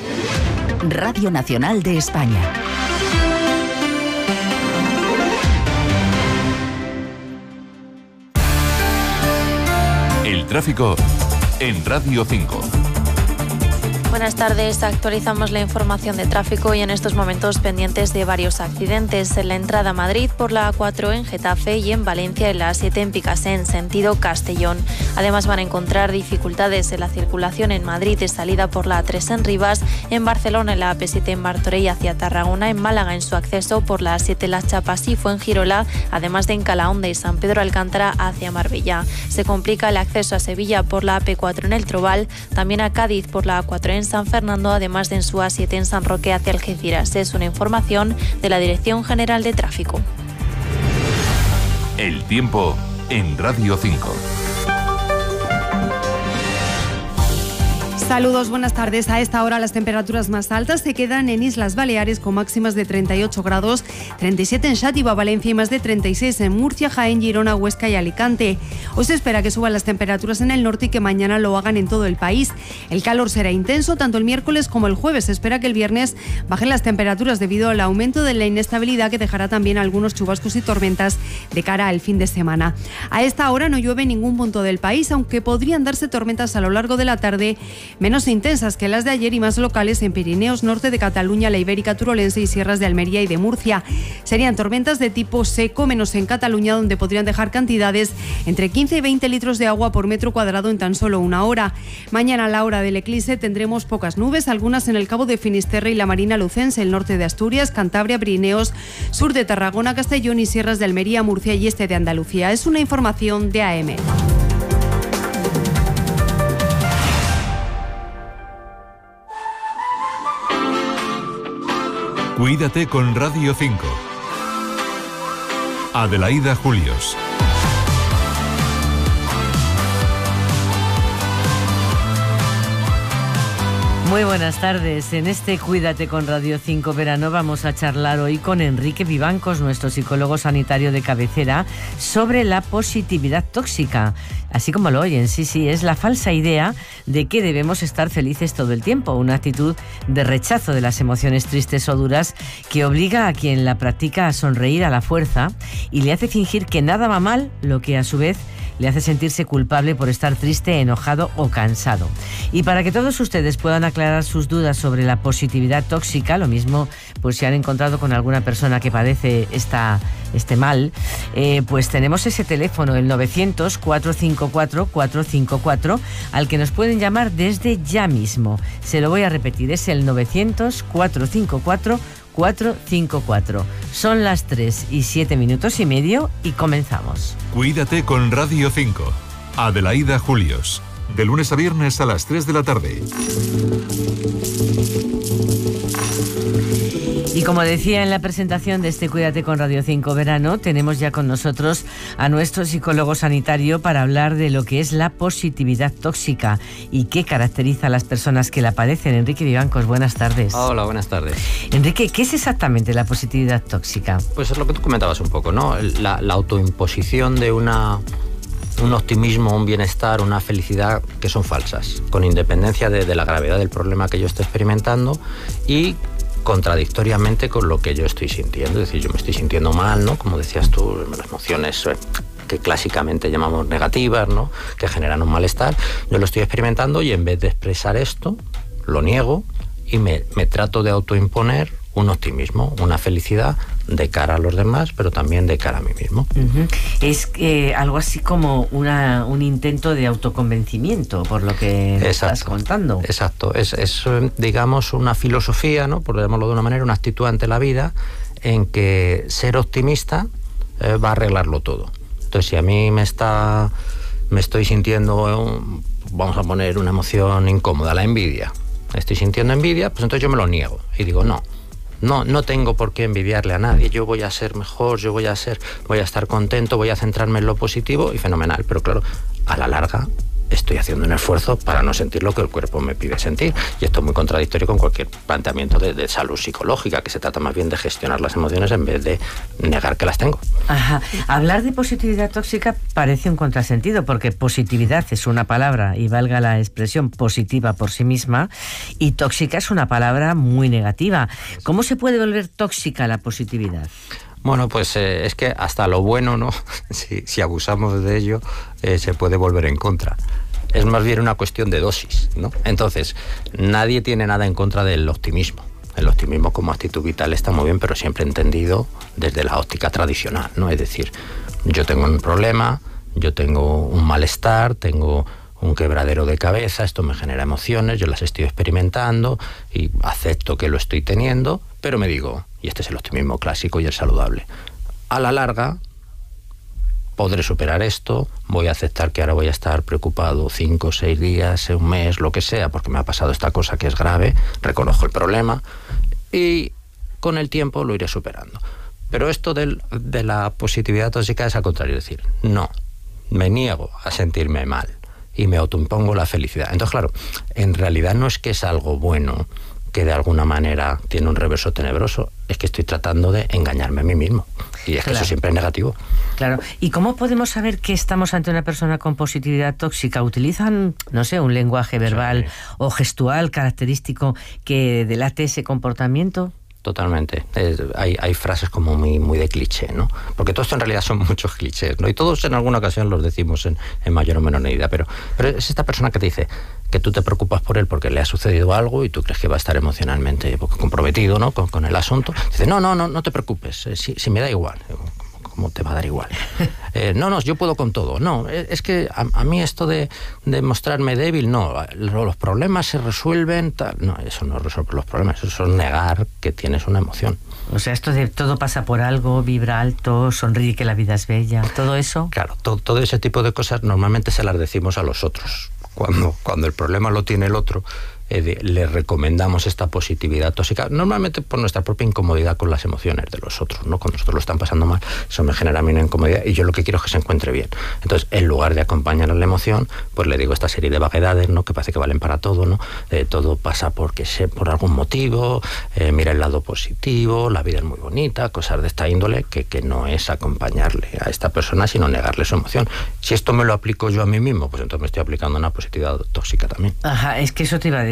Speaker 4: Radio Nacional de España.
Speaker 5: El tráfico en Radio 5.
Speaker 6: Buenas tardes, actualizamos la información de tráfico y en estos momentos pendientes de varios accidentes en la entrada a Madrid por la A4 en Getafe y en Valencia en la A7 en Picassent, sentido Castellón. Además van a encontrar dificultades en la circulación en Madrid de salida por la A3 en Rivas, en Barcelona en la AP7 en Martorell hacia Tarragona, en Málaga en su acceso por la A7 Las Chapas y Fuengirola, además de en Calahonda y San Pedro Alcántara hacia Marbella. Se complica el acceso a Sevilla por la AP4 en El Trobal, también a Cádiz por la A4 en San Fernando, además de en su A7 en San Roque hacia Algeciras. Es una información de la Dirección General de Tráfico.
Speaker 5: El tiempo en Radio 5.
Speaker 7: Saludos, buenas tardes. A esta hora las temperaturas más altas se quedan en Islas Baleares con máximas de 38 grados, 37 en Xàtiva, Valencia y más de 36 en Murcia, Jaén, Girona, Huesca y Alicante. Hoy se espera que suban las temperaturas en el norte y que mañana lo hagan en todo el país. El calor será intenso tanto el miércoles como el jueves. Se espera que el viernes bajen las temperaturas debido al aumento de la inestabilidad que dejará también algunos chubascos y tormentas de cara al fin de semana. A esta hora no llueve en ningún punto del país, aunque podrían darse tormentas a lo largo de la tarde, menos intensas que las de ayer y más locales en Pirineos, norte de Cataluña, la Ibérica Turolense y sierras de Almería y de Murcia. Serían tormentas de tipo seco, menos en Cataluña, donde podrían dejar cantidades entre 15 y 20 litros de agua por metro cuadrado en tan solo una hora. Mañana, a la hora del eclipse, tendremos pocas nubes, algunas en el Cabo de Finisterre y la Marina Lucense, el norte de Asturias, Cantabria, Pirineos, sur de Tarragona, Castellón y sierras de Almería, Murcia y este de Andalucía. Es una información de AM.
Speaker 5: Cuídate con Radio 5. Adelaida Julios.
Speaker 8: Muy buenas tardes. En este Cuídate con Radio 5 Verano vamos a charlar hoy con Enrique Vivancos, nuestro psicólogo sanitario de cabecera, sobre la positividad tóxica. Así como lo oyen, sí, es la falsa idea de que debemos estar felices todo el tiempo, una actitud de rechazo de las emociones tristes o duras que obliga a quien la practica a sonreír a la fuerza y le hace fingir que nada va mal, lo que a su vez le hace sentirse culpable por estar triste, enojado o cansado. Y para que todos ustedes puedan aclarar aclarar sus dudas sobre la positividad tóxica, lo mismo pues si han encontrado con alguna persona que padece este mal, pues tenemos ese teléfono, el 900-454-454, al que nos pueden llamar desde ya mismo. Se lo voy a repetir, es el 900-454-454. Son las 3:07 y comenzamos.
Speaker 5: Cuídate con Radio 5. Adelaida Julios. De lunes a viernes a las 3 de la tarde.
Speaker 8: Y como decía en la presentación de este Cuídate con Radio 5 Verano, tenemos ya con nosotros a nuestro psicólogo sanitario para hablar de lo que es la positividad tóxica y qué caracteriza a las personas que la padecen. Enrique Vivancos, buenas tardes.
Speaker 9: Hola, buenas tardes.
Speaker 8: Enrique, ¿qué es exactamente la positividad tóxica?
Speaker 9: Pues es lo que tú comentabas un poco, ¿no? La autoimposición de un optimismo, un bienestar, una felicidad que son falsas, con independencia de la gravedad del problema que yo esté experimentando y contradictoriamente con lo que yo estoy sintiendo. Es decir, yo me estoy sintiendo mal, ¿no? Como decías tú, las emociones que clásicamente llamamos negativas, ¿no? Que generan un malestar. Yo lo estoy experimentando y en vez de expresar esto, lo niego y me trato de autoimponer un optimismo, una felicidad de cara a los demás, pero también de cara a mí mismo.
Speaker 8: Uh-huh. Es algo así como un intento de autoconvencimiento, por lo que estás contando.
Speaker 9: Exacto. Es digamos, una filosofía, ¿no? Por llamarlo de una manera, una actitud ante la vida en que ser optimista va a arreglarlo todo. Entonces, si a mí me estoy sintiendo, vamos a poner una emoción incómoda, la envidia. Estoy sintiendo envidia, pues entonces yo me lo niego y digo, no tengo por qué envidiarle a nadie, yo voy a ser mejor, voy a estar contento, voy a centrarme en lo positivo y fenomenal. Pero claro, a la larga estoy haciendo un esfuerzo para no sentir lo que el cuerpo me pide sentir. Y esto es muy contradictorio con cualquier planteamiento de salud psicológica, que se trata más bien de gestionar las emociones en vez de negar que las tengo.
Speaker 8: Ajá. Hablar de positividad tóxica parece un contrasentido, porque positividad es una palabra, y valga la expresión, positiva por sí misma, y tóxica es una palabra muy negativa. ¿Cómo se puede volver tóxica la positividad?
Speaker 9: Bueno, pues es que hasta lo bueno, ¿no? Si abusamos de ello, se puede volver en contra. Es más bien una cuestión de dosis, ¿no? Entonces, nadie tiene nada en contra del optimismo. El optimismo como actitud vital está muy bien, pero siempre entendido desde la óptica tradicional, ¿no? Es decir, yo tengo un problema, yo tengo un malestar, tengo un quebradero de cabeza, esto me genera emociones, yo las estoy experimentando y acepto que lo estoy teniendo, pero me digo, y este es el optimismo clásico y el saludable, a la larga podré superar esto, voy a aceptar que ahora voy a estar preocupado 5 o 6 días, un mes, lo que sea, porque me ha pasado esta cosa que es grave, reconozco el problema y con el tiempo lo iré superando. Pero esto de la positividad tóxica es al contrario, es decir, no, me niego a sentirme mal y me autoimpongo la felicidad. Entonces, claro, en realidad no es que es algo bueno que de alguna manera tiene un reverso tenebroso, es que estoy tratando de engañarme a mí mismo. Y es que eso siempre es negativo.
Speaker 8: Claro. ¿Y cómo podemos saber que estamos ante una persona con positividad tóxica? ¿Utilizan, no sé, un lenguaje verbal o gestual característico que delate ese comportamiento?
Speaker 9: Totalmente. Hay frases como muy de cliché, ¿no? Porque todo esto en realidad son muchos clichés, ¿no? Y todos en alguna ocasión los decimos en mayor o menor medida. Pero es esta persona que te dice que tú te preocupas por él porque le ha sucedido algo y tú crees que va a estar emocionalmente comprometido, ¿no? Con el asunto. Dice, no te preocupes, si me da igual. ¿Cómo te va a dar igual? No, yo puedo con todo. No, es que a mí esto de mostrarme débil, no, los problemas se resuelven, tal. No, eso no resuelve los problemas, eso es negar que tienes una emoción.
Speaker 8: O sea, esto de todo pasa por algo, vibra alto, sonríe que la vida es bella, ¿todo eso?
Speaker 9: Claro, todo ese tipo de cosas normalmente se las decimos a los otros. Cuando el problema lo tiene el otro, le recomendamos esta positividad tóxica, normalmente por nuestra propia incomodidad con las emociones de los otros, ¿no? Cuando nosotros lo están pasando mal, eso me genera a mí una incomodidad y yo lo que quiero es que se encuentre bien. Entonces, en lugar de acompañar a la emoción, pues le digo esta serie de vaguedades, ¿no? Que parece que valen para todo, ¿no? Todo pasa por algún motivo, mira el lado positivo, la vida es muy bonita, cosas de esta índole, que no es acompañarle a esta persona, sino negarle su emoción. Si esto me lo aplico yo a mí mismo, pues entonces me estoy aplicando una positividad tóxica también.
Speaker 8: Ajá, es que eso te iba a decir.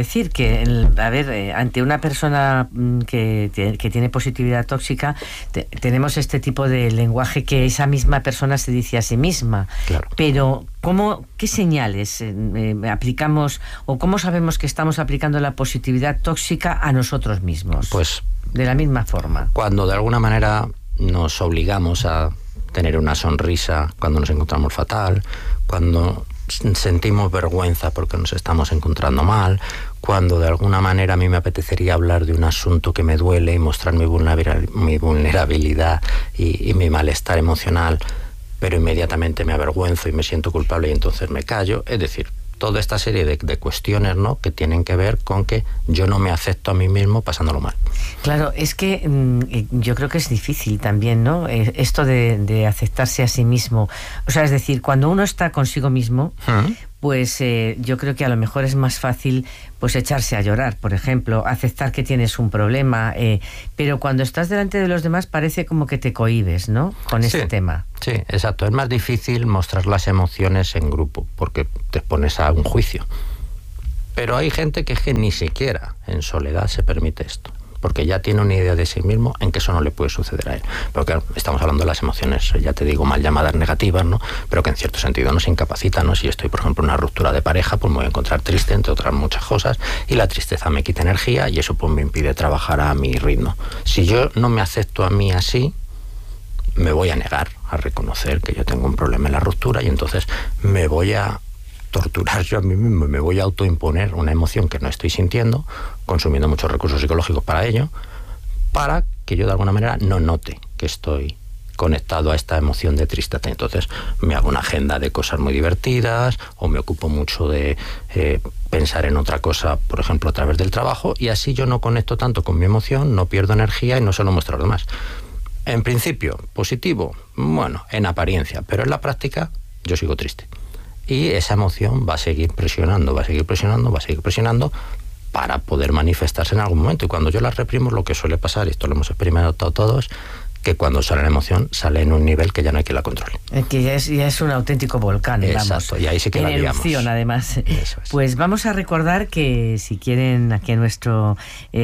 Speaker 8: decir que, ante una persona que tiene positividad tóxica, tenemos este tipo de lenguaje que esa misma persona se dice a sí misma.
Speaker 9: Claro.
Speaker 8: Pero ¿qué señales aplicamos o cómo sabemos que estamos aplicando la positividad tóxica a nosotros mismos?
Speaker 9: Pues
Speaker 8: de la misma forma.
Speaker 9: Cuando de alguna manera nos obligamos a tener una sonrisa cuando nos encontramos fatal, cuando sentimos vergüenza porque nos estamos encontrando mal, cuando de alguna manera a mí me apetecería hablar de un asunto que me duele y mostrar mi vulnerabilidad y mi malestar emocional, pero inmediatamente me avergüenzo y me siento culpable y entonces me callo. Es decir, toda esta serie de cuestiones, ¿no?, que tienen que ver con que yo no me acepto a mí mismo pasándolo mal.
Speaker 8: Claro, es que yo creo que es difícil también, ¿no?, esto de aceptarse a sí mismo. O sea, es decir, cuando uno está consigo mismo, pues yo creo que a lo mejor es más fácil pues echarse a llorar, por ejemplo, aceptar que tienes un problema, pero cuando estás delante de los demás parece como que te cohibes, ¿no?, con este tema.
Speaker 9: Sí, exacto. Es más difícil mostrar las emociones en grupo porque te expones a un juicio. Pero hay gente que es que ni siquiera en soledad se permite esto, porque ya tiene una idea de sí mismo en que eso no le puede suceder a él. Porque estamos hablando de las emociones, ya te digo, mal llamadas negativas, ¿no?, pero que en cierto sentido nos incapacitan, ¿no? Si estoy, por ejemplo, en una ruptura de pareja, pues me voy a encontrar triste, entre otras muchas cosas, y la tristeza me quita energía y eso pues me impide trabajar a mi ritmo. Si yo no me acepto a mí así, me voy a negar a reconocer que yo tengo un problema en la ruptura y entonces me voy a torturar yo a mí mismo, me voy a autoimponer una emoción que no estoy sintiendo, consumiendo muchos recursos psicológicos para ello, para que yo de alguna manera no note que estoy conectado a esta emoción de tristeza. Entonces me hago una agenda de cosas muy divertidas o me ocupo mucho de pensar en otra cosa, por ejemplo, a través del trabajo, y así yo no conecto tanto con mi emoción, no pierdo energía y no se lo muestro a los demás. En principio, positivo, bueno, en apariencia, pero en la práctica yo sigo triste. Y esa emoción va a seguir presionando para poder manifestarse en algún momento. Y cuando yo la reprimo, lo que suele pasar, y esto lo hemos experimentado todos, que cuando sale la emoción, sale en un nivel que ya no hay quien la controle.
Speaker 8: Que ya es un auténtico volcán,
Speaker 9: Exacto,
Speaker 8: vamos.
Speaker 9: Y ahí sí que la liamos.
Speaker 8: En erupción, además.
Speaker 9: Eso es.
Speaker 8: Pues vamos a recordar que si quieren que nuestro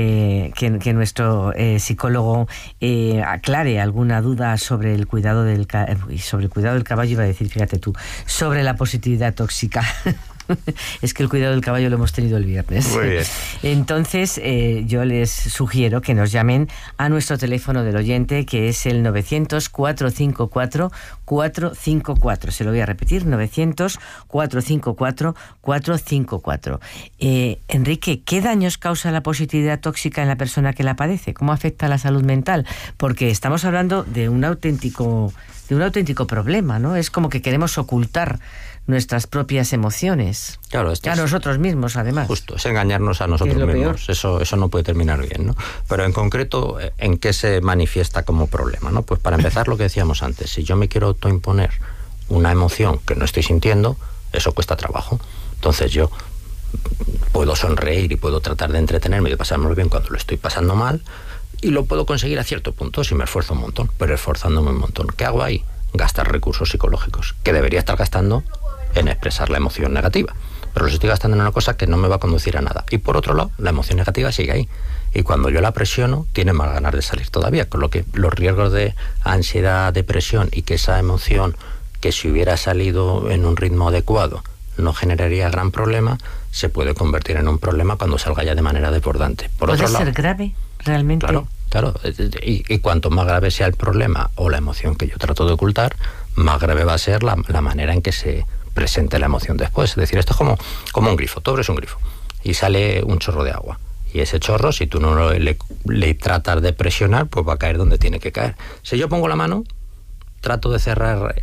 Speaker 8: psicólogo aclare alguna duda sobre el cuidado del caballo, iba a decir, fíjate tú, sobre la positividad tóxica. Es que el cuidado del caballo lo hemos tenido el viernes.
Speaker 9: Muy bien.
Speaker 8: Entonces, yo les sugiero que nos llamen a nuestro teléfono del oyente, que es el 900-454-454. Se lo voy a repetir, 900-454-454. Enrique, ¿qué daños causa la positividad tóxica en la persona que la padece? ¿Cómo afecta a la salud mental? Porque estamos hablando de un auténtico problema, ¿no? Es como que queremos ocultar nuestras propias emociones.
Speaker 9: Claro,
Speaker 8: a nosotros mismos, además.
Speaker 9: Justo, es engañarnos a nosotros mismos. Eso no puede terminar bien, ¿no? Pero en concreto, ¿en qué se manifiesta como problema, no? Pues para empezar, lo que decíamos antes, si yo me quiero autoimponer una emoción que no estoy sintiendo, eso cuesta trabajo. Entonces yo puedo sonreír y puedo tratar de entretenerme y de pasármelo bien cuando lo estoy pasando mal, y lo puedo conseguir a cierto punto si me esfuerzo un montón, pero esforzándome un montón. ¿Qué hago ahí? Gastar recursos psicológicos, que debería estar gastando en expresar la emoción negativa, pero los estoy gastando en una cosa que no me va a conducir a nada. Y por otro lado, la emoción negativa sigue ahí, y cuando yo la presiono tiene más ganas de salir todavía, con lo que los riesgos de ansiedad, depresión, y que esa emoción, que si hubiera salido en un ritmo adecuado no generaría gran problema, se puede convertir en un problema cuando salga ya de manera desbordante.
Speaker 8: ¿Puede ser grave realmente?
Speaker 9: Claro, y cuanto más grave sea el problema o la emoción que yo trato de ocultar, más grave va a ser la manera en que se presente la emoción después. Es decir, esto es como un grifo. Tú abres un grifo y sale un chorro de agua, y ese chorro, si tú no le tratas de presionar, pues va a caer donde tiene que caer. Si yo pongo la mano, trato de cerrar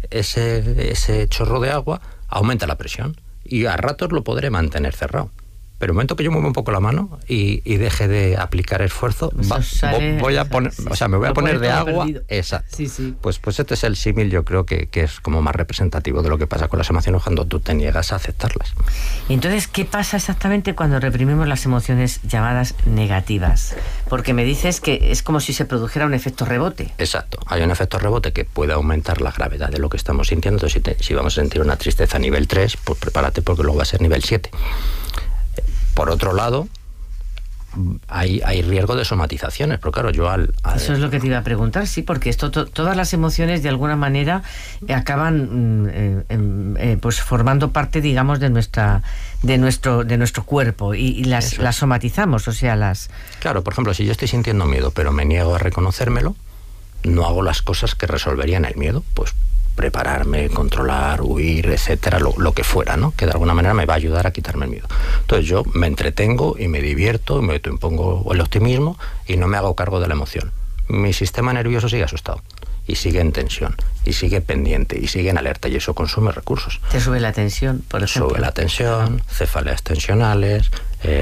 Speaker 9: ese chorro de agua, aumenta la presión y a ratos lo podré mantener cerrado. Pero el momento que yo mueva un poco la mano y deje de aplicar esfuerzo, voy a poner, me voy a poner de agua. Exacto.
Speaker 8: Sí.
Speaker 9: Pues este es el símil, yo creo que es como más representativo de lo que pasa con las emociones cuando tú te niegas a aceptarlas.
Speaker 8: Entonces, ¿qué pasa exactamente cuando reprimimos las emociones llamadas negativas? Porque me dices que es como si se produjera un efecto rebote.
Speaker 9: Exacto. Hay un efecto rebote que puede aumentar la gravedad de lo que estamos sintiendo. Entonces, si vamos a sentir una tristeza a nivel 3, pues prepárate porque luego va a ser nivel 7. Por otro lado, hay riesgo de somatizaciones, pero claro, yo
Speaker 8: Eso es lo que te iba a preguntar, sí, porque todas las emociones de alguna manera acaban pues formando parte, digamos, de nuestro cuerpo y las somatizamos, o sea,
Speaker 9: Claro, por ejemplo, si yo estoy sintiendo miedo, pero me niego a reconocérmelo, no hago las cosas que resolverían el miedo, pues prepararme, controlar, huir, etcétera, lo que fuera, ¿no? Que de alguna manera me va a ayudar a quitarme el miedo. Entonces yo me entretengo y me divierto, y me autoimpongo el optimismo y no me hago cargo de la emoción. Mi sistema nervioso sigue asustado y sigue en tensión y sigue pendiente y sigue en alerta, y eso consume recursos.
Speaker 8: Te sube la tensión, por ejemplo.
Speaker 9: Sube la tensión, cefaleas tensionales,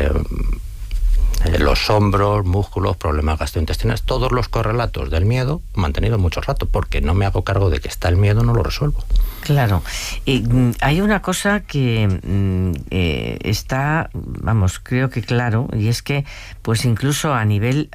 Speaker 9: los hombros, músculos, problemas gastrointestinales, todos los correlatos del miedo mantenido mucho rato, porque no me hago cargo de que está el miedo, no lo resuelvo.
Speaker 8: Claro. Hay una cosa que está, vamos, creo que claro, y es que, pues incluso a nivel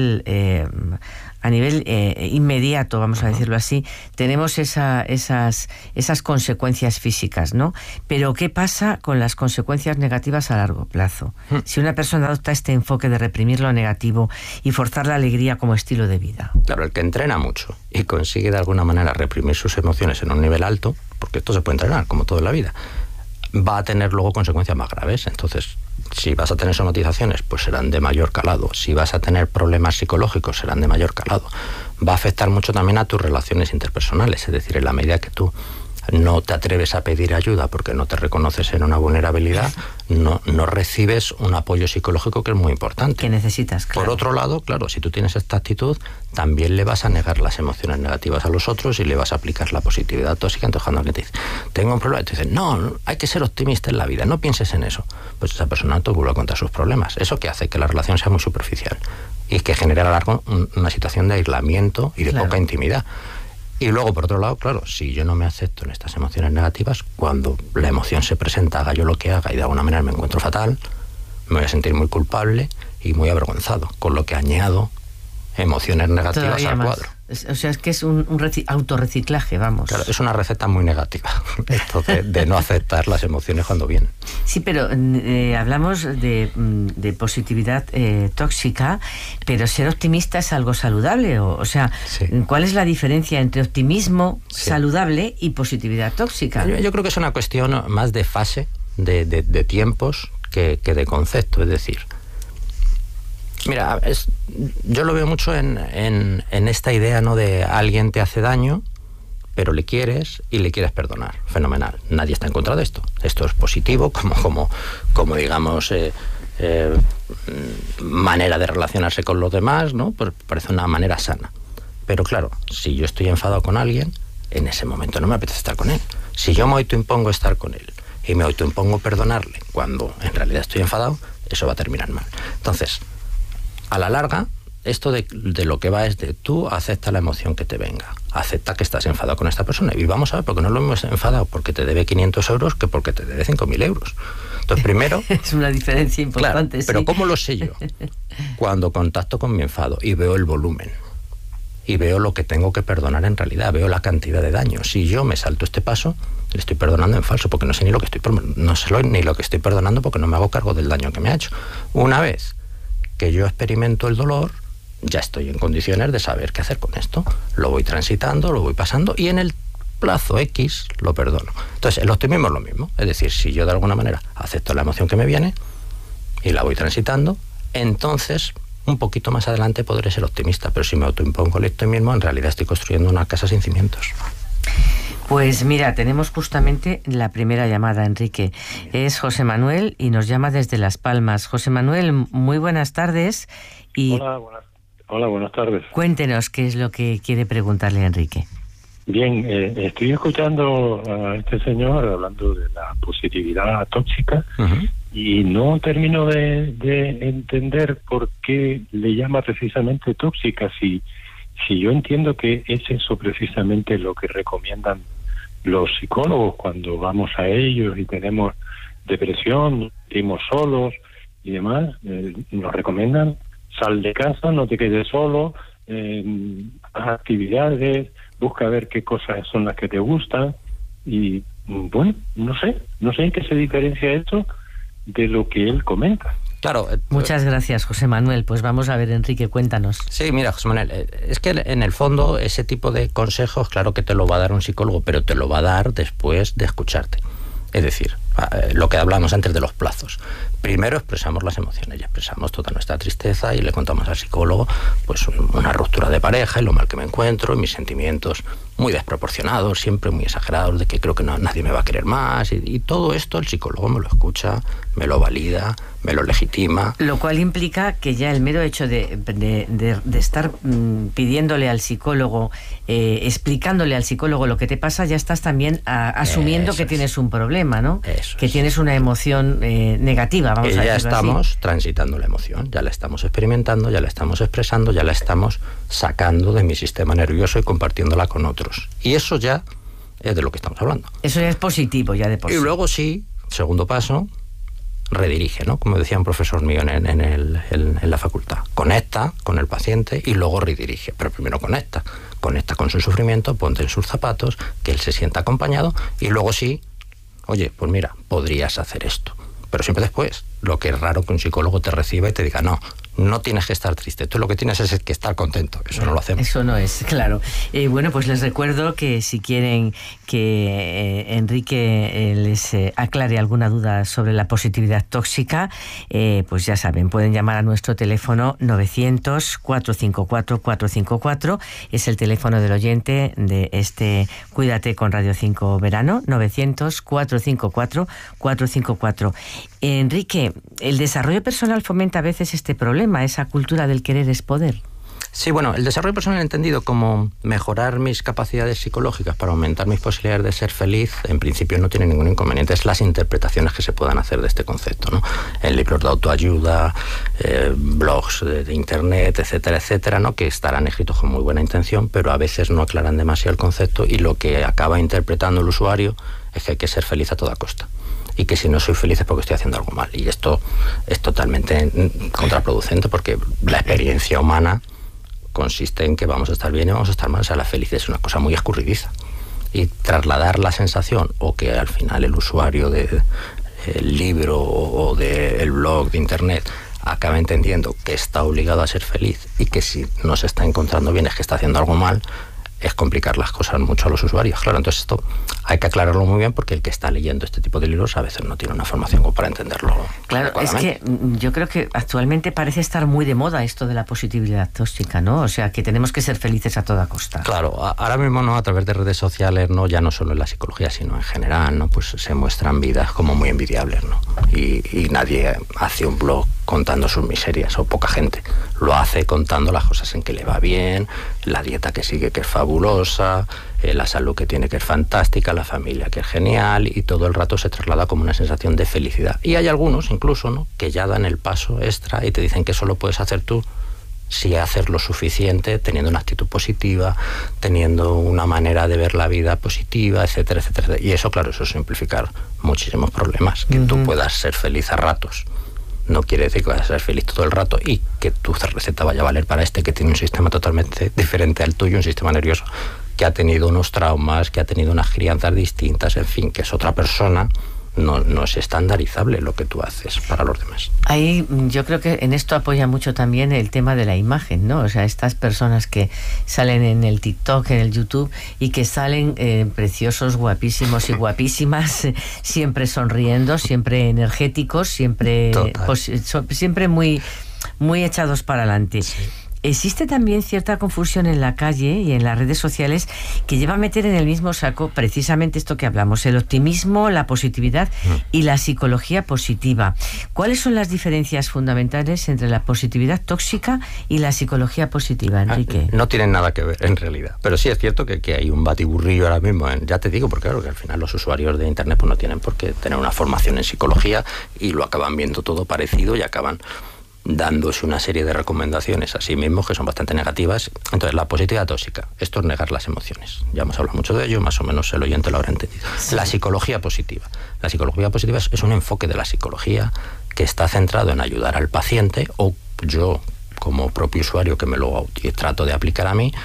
Speaker 8: inmediato, vamos a decirlo así, tenemos esas consecuencias físicas, ¿no? Pero ¿qué pasa con las consecuencias negativas a largo plazo? Si una persona adopta este enfoque de reprimir lo negativo y forzar la alegría como estilo de vida.
Speaker 9: Claro, el que entrena mucho y consigue de alguna manera reprimir sus emociones en un nivel alto, porque esto se puede entrenar, como todo en la vida, va a tener luego consecuencias más graves. Entonces, si vas a tener somatizaciones, pues serán de mayor calado. Si vas a tener problemas psicológicos, serán de mayor calado. Va a afectar mucho también a tus relaciones interpersonales, es decir, en la medida que tú no te atreves a pedir ayuda porque no te reconoces en una vulnerabilidad, no recibes un apoyo psicológico que es muy importante.
Speaker 8: Que necesitas, claro.
Speaker 9: Por otro lado, claro, si tú tienes esta actitud, también le vas a negar las emociones negativas a los otros y le vas a aplicar la positividad tóxica. Entonces, cuando alguien te dice, tengo un problema, y te dicen, no, hay que ser optimista en la vida, no pienses en eso. Pues esa persona no te vuelve a contar sus problemas. Eso que hace que la relación sea muy superficial y que genera a lo largo una situación de aislamiento y de poca intimidad. Y luego, por otro lado, claro, si yo no me acepto en estas emociones negativas, cuando la emoción se presenta, haga yo lo que haga y de alguna manera me encuentro fatal, me voy a sentir muy culpable y muy avergonzado, con lo que añado emociones negativas
Speaker 8: todavía
Speaker 9: al
Speaker 8: más.
Speaker 9: cuadro.
Speaker 8: O sea, es que es un autorreciclaje, vamos.
Speaker 9: Claro, es una receta muy negativa, esto de no aceptar las emociones cuando vienen.
Speaker 8: Sí, pero hablamos de positividad tóxica, pero ser optimista es algo saludable. O sea, sí. ¿Cuál es la diferencia entre optimismo saludable y positividad tóxica?
Speaker 9: Yo creo que es una cuestión más de fase, de tiempos, que de concepto, es decir... Mira, yo lo veo mucho en esta idea, ¿no?, de alguien te hace daño, pero le quieres y le quieres perdonar. Fenomenal. Nadie está en contra de esto. Esto es positivo, como digamos, manera de relacionarse con los demás, ¿no? Pues parece una manera sana. Pero claro, si yo estoy enfadado con alguien, en ese momento no me apetece estar con él. Si yo me autoimpongo estar con él y me autoimpongo perdonarle cuando en realidad estoy enfadado, eso va a terminar mal. Entonces, a la larga, esto de lo que va es de tú acepta la emoción que te venga, acepta que estás enfadado con esta persona y vamos a ver, porque no lo hemos enfadado porque te debe 500 euros que porque te debe 5.000 euros. Entonces, primero...
Speaker 8: es una diferencia importante,
Speaker 9: claro, pero ¿cómo lo sé yo? Cuando contacto con mi enfado y veo el volumen y veo lo que tengo que perdonar en realidad, veo la cantidad de daño. Si yo me salto este paso, le estoy perdonando en falso porque no sé ni lo que estoy perdonando porque no me hago cargo del daño que me ha hecho. Una vez que yo experimento el dolor, ya estoy en condiciones de saber qué hacer con esto. Lo voy transitando, lo voy pasando y en el plazo X lo perdono. Entonces, el optimismo es lo mismo. Es decir, si yo de alguna manera acepto la emoción que me viene y la voy transitando, entonces un poquito más adelante podré ser optimista. Pero si me autoimpongo el optimismo, en realidad estoy construyendo una casa sin cimientos.
Speaker 8: Pues mira, tenemos justamente la primera llamada, Enrique. Es José Manuel y nos llama desde Las Palmas. José Manuel, muy buenas tardes.
Speaker 10: Hola, buenas tardes.
Speaker 8: Cuéntenos qué es lo que quiere preguntarle a Enrique.
Speaker 10: Bien, estoy escuchando a este señor hablando de la positividad tóxica y no termino de entender por qué le llama precisamente tóxica si yo entiendo que es eso precisamente lo que recomiendan los psicólogos cuando vamos a ellos y tenemos depresión, nos sentimos solos y demás, nos recomiendan sal de casa, no te quedes solo, haz actividades, busca ver qué cosas son las que te gustan y bueno, no sé en qué se diferencia esto de lo que él comenta.
Speaker 9: Claro.
Speaker 8: Muchas gracias, José Manuel. Pues vamos a ver, Enrique, cuéntanos.
Speaker 9: Sí, mira, José Manuel, es que en el fondo ese tipo de consejos, claro que te lo va a dar un psicólogo, pero te lo va a dar después de escucharte. Es decir, lo que hablábamos antes de los plazos. Primero expresamos las emociones y expresamos toda nuestra tristeza y le contamos al psicólogo pues una ruptura de pareja y lo mal que me encuentro y mis sentimientos muy desproporcionados, siempre muy exagerados, de que creo que nadie me va a querer más y todo esto el psicólogo me lo escucha, me lo valida, me lo legitima.
Speaker 8: Lo cual implica que ya el mero hecho de estar pidiéndole al psicólogo, explicándole al psicólogo lo que te pasa, ya estás también asumiendo que tienes un problema, ¿no? Que tienes una emoción negativa, vamos a decirlo así.
Speaker 9: Ya estamos transitando la emoción, ya la estamos experimentando, ya la estamos expresando, ya la estamos sacando de mi sistema nervioso y compartiéndola con otros. Y eso ya es de lo que estamos hablando.
Speaker 8: Eso ya es positivo, ya de por sí.
Speaker 9: Y luego sí, segundo paso, redirige, ¿no? Como decía un profesor mío en la facultad. Conecta con el paciente y luego redirige. Pero primero conecta con su sufrimiento, ponte en sus zapatos, que él se sienta acompañado y luego sí, oye, pues mira, podrías hacer esto. Pero siempre después. Lo que es raro que un psicólogo te reciba y te diga, no tienes que estar triste, tú lo que tienes es que estar contento. Eso no lo hacemos.
Speaker 8: Eso no es, claro. Bueno, pues les recuerdo que si quieren que Enrique les aclare alguna duda sobre la positividad tóxica, pues ya saben, pueden llamar a nuestro teléfono 900-454-454, es el teléfono del oyente de este Cuídate con Radio 5 Verano, 900-454-454. Enrique, ¿el desarrollo personal fomenta a veces este problema, esa cultura del querer es poder?
Speaker 9: Sí, bueno, el desarrollo personal entendido como mejorar mis capacidades psicológicas para aumentar mis posibilidades de ser feliz, en principio no tiene ningún inconveniente. Es las interpretaciones que se puedan hacer de este concepto, ¿no? En libros de autoayuda, blogs de internet, etcétera, etcétera, ¿no? Que estarán escritos con muy buena intención, pero a veces no aclaran demasiado el concepto y lo que acaba interpretando el usuario es que hay que ser feliz a toda costa. Y que si no soy feliz es porque estoy haciendo algo mal. Y esto es totalmente contraproducente porque la experiencia humana consiste en que vamos a estar bien y vamos a estar mal. O sea, la felicidad es una cosa muy escurridiza. Y trasladar la sensación, o que al final el usuario del libro o del blog de internet acaba entendiendo que está obligado a ser feliz y que si no se está encontrando bien es que está haciendo algo mal, es complicar las cosas mucho a los usuarios. Claro, entonces esto hay que aclararlo muy bien porque el que está leyendo este tipo de libros a veces no tiene una formación como para entenderlo.
Speaker 8: Claro, es que yo creo que actualmente parece estar muy de moda esto de la positividad tóxica, ¿no? O sea, que tenemos que ser felices a toda costa.
Speaker 9: Claro, ahora mismo, ¿no? A través de redes sociales, ¿no? Ya no solo en la psicología, sino en general, ¿no? Pues se muestran vidas como muy envidiables, ¿no? Y nadie hace un blog contando sus miserias, o poca gente lo hace contando las cosas en que le va bien, la dieta que sigue que es fabulosa, la salud que tiene que es fantástica, la familia que es genial, y todo el rato se traslada como una sensación de felicidad. Y hay algunos incluso, ¿no? Que ya dan el paso extra y te dicen que eso lo puedes hacer tú si haces lo suficiente, teniendo una actitud positiva, teniendo una manera de ver la vida positiva, etcétera, etcétera. Y eso, claro, eso es simplificar muchísimos problemas. Que tú puedas ser feliz a ratos no quiere decir que vas a ser feliz todo el rato y que tu receta vaya a valer para este que tiene un sistema totalmente diferente al tuyo, un sistema nervioso que ha tenido unos traumas, que ha tenido unas crianzas distintas, en fin, que es otra persona. No es estandarizable lo que tú haces para los demás.
Speaker 8: Ahí yo creo que en esto apoya mucho también el tema de la imagen, ¿no? O sea, estas personas que salen en el TikTok, en el YouTube y que salen preciosos, guapísimos y guapísimas, siempre sonriendo, siempre energéticos, siempre siempre muy echados para adelante. Sí. Existe también cierta confusión en la calle y en las redes sociales que lleva a meter en el mismo saco precisamente esto que hablamos, el optimismo, la positividad y la psicología positiva. ¿Cuáles son las diferencias fundamentales entre la positividad tóxica y la psicología positiva, Enrique?
Speaker 9: No tienen nada que ver, en realidad. Pero sí es cierto que hay un batiburrillo ahora mismo. Ya te digo, porque claro, que al final los usuarios de Internet pues no tienen por qué tener una formación en psicología y lo acaban viendo todo parecido y acaban dándose una serie de recomendaciones a sí mismos que son bastante negativas. Entonces, la positividad tóxica, esto es negar las emociones. Ya hemos hablado mucho de ello, más o menos el oyente lo habrá entendido. Sí. La psicología positiva. La psicología positiva es un enfoque de la psicología que está centrado en ayudar al paciente, o yo, como propio usuario que me lo trato de aplicar a mí,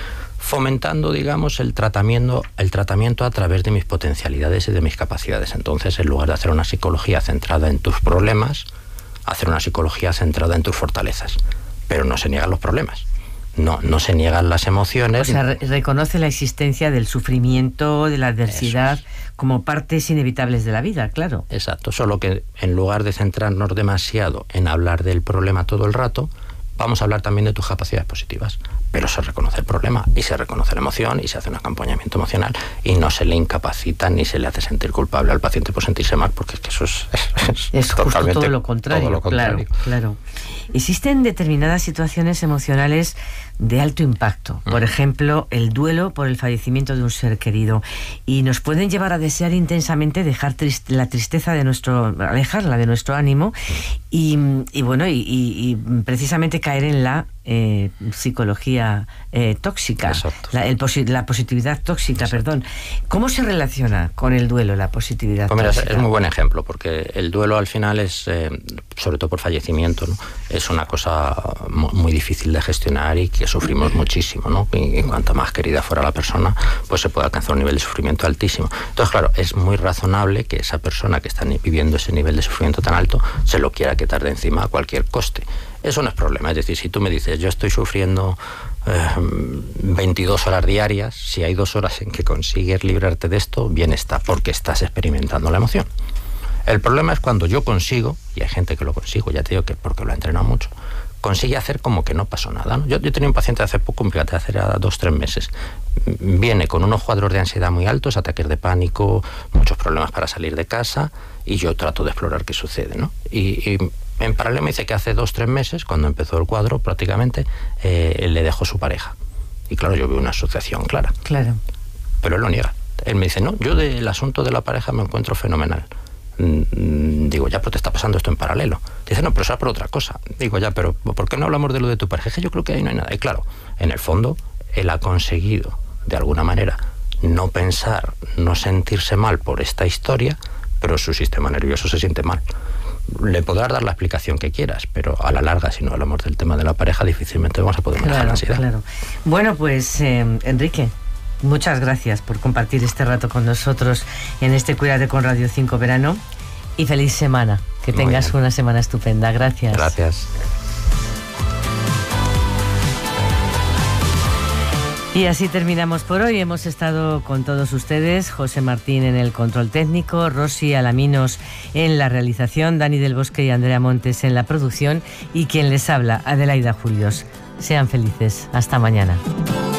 Speaker 9: fomentando, digamos, el tratamiento a través de mis potencialidades y de mis capacidades. Entonces, en lugar de hacer una psicología centrada en tus problemas, hacer una psicología centrada en tus fortalezas. Pero no se niegan los problemas. No se niegan las emociones.
Speaker 8: O sea, reconoce la existencia del sufrimiento, de la adversidad, como partes inevitables de la vida, claro.
Speaker 9: Exacto, solo que en lugar de centrarnos demasiado en hablar del problema todo el rato, vamos a hablar también de tus capacidades positivas. Pero se reconoce el problema y se reconoce la emoción y se hace un acompañamiento emocional y no se le incapacita ni se le hace sentir culpable al paciente por sentirse mal, porque es que eso
Speaker 8: es justo todo lo contrario. Claro. Existen determinadas situaciones emocionales de alto impacto, por ejemplo, el duelo por el fallecimiento de un ser querido, y nos pueden llevar a desear intensamente dejar la tristeza alejarla de nuestro ánimo y precisamente caer en la psicología tóxica, la positividad tóxica.
Speaker 9: Exacto.
Speaker 8: Perdón. ¿Cómo se relaciona con el duelo la positividad tóxica?
Speaker 9: Es muy buen ejemplo, porque el duelo al final es, sobre todo por fallecimiento, ¿no? Es una cosa muy difícil de gestionar y que sufrimos muchísimo, ¿no? Y cuanto más querida fuera la persona, pues se puede alcanzar un nivel de sufrimiento altísimo. Entonces, claro, es muy razonable que esa persona que está viviendo ese nivel de sufrimiento tan alto se lo quiera quitar de encima a cualquier coste. Eso no es problema. Es decir, si tú me dices, yo estoy sufriendo 22 horas diarias, si hay 2 horas en que consigues librarte de esto, bien está, porque estás experimentando la emoción. El problema es cuando yo consigo, y hay gente que lo consigo, ya te digo que porque lo he entrenado mucho, consigue hacer como que no pasó nada, ¿no? Yo tenía un paciente hace poco, fíjate, hace 2-3 meses, viene con unos cuadros de ansiedad muy altos, ataques de pánico, muchos problemas para salir de casa, y yo trato de explorar qué sucede, ¿no? Y en paralelo me dice que hace 2-3 meses, cuando empezó el cuadro, prácticamente, le dejó su pareja. Y claro, yo veo una asociación clara.
Speaker 8: Claro.
Speaker 9: Pero él lo niega. Él me dice, no, yo del asunto de la pareja me encuentro fenomenal. Digo, ya, pero te está pasando esto en paralelo. Dice, no, pero eso es por otra cosa. Digo, ya, pero ¿por qué no hablamos de lo de tu pareja? Es que yo creo que ahí no hay nada. Y claro, en el fondo, él ha conseguido, de alguna manera, no pensar, no sentirse mal por esta historia, pero su sistema nervioso se siente mal. Le podrás dar la explicación que quieras, pero a la larga, si no hablamos del tema de la pareja, difícilmente vamos a poder manejar la ansiedad.
Speaker 8: Claro. Bueno, pues, Enrique, muchas gracias por compartir este rato con nosotros en este Cuídate con Radio 5 Verano, y feliz semana. Que tengas una semana estupenda. Gracias.
Speaker 9: Gracias.
Speaker 8: Y así terminamos por hoy. Hemos estado con todos ustedes, José Martín en el control técnico, Rosy Alaminos en la realización, Dani del Bosque y Andrea Montes en la producción, y quien les habla, Adelaida Julios. Sean felices. Hasta mañana.